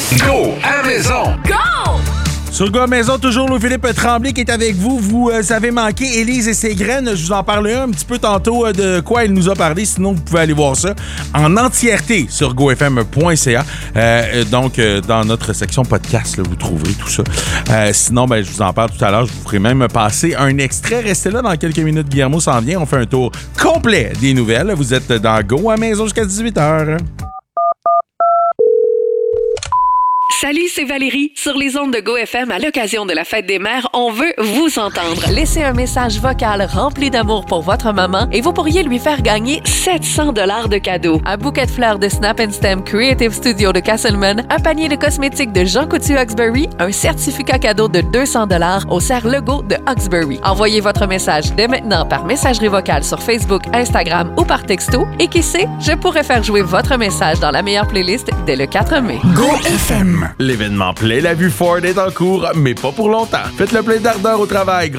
Go à la maison! Go! Sur Go à Maison, toujours Louis-Philippe Tremblay qui est avec vous. Vous avez manqué Élise et ses graines. Je vous en parlerai un petit peu tantôt de quoi elle nous a parlé. Sinon, vous pouvez aller voir ça en entièreté sur gofm.ca. Donc, dans notre section podcast, là, vous trouverez tout ça. Sinon, je vous en parle tout à l'heure. Je vous ferai même passer un extrait. Restez là dans quelques minutes. Guillermo s'en vient. On fait un tour complet des nouvelles. Vous êtes dans Go à Maison jusqu'à 18h. Salut, c'est Valérie. Sur les ondes de GoFM, à l'occasion de la fête des mères, on veut vous entendre. Laissez un message vocal rempli d'amour pour votre maman et vous pourriez lui faire gagner 700 $ de cadeaux. Un bouquet de fleurs de Snap & Stem Creative Studio de Castleman, un panier de cosmétiques de Jean Coutu Hawkesbury, un certificat cadeau de 200 $ au serre-logo de Hawkesbury. Envoyez votre message dès maintenant par messagerie vocale sur Facebook, Instagram ou par texto et qui sait, je pourrais faire jouer votre message dans la meilleure playlist dès le 4 mai. GoFM. L'événement Play la vue Ford est en cours, mais pas pour longtemps. Faites le plein d'ardeur au travail.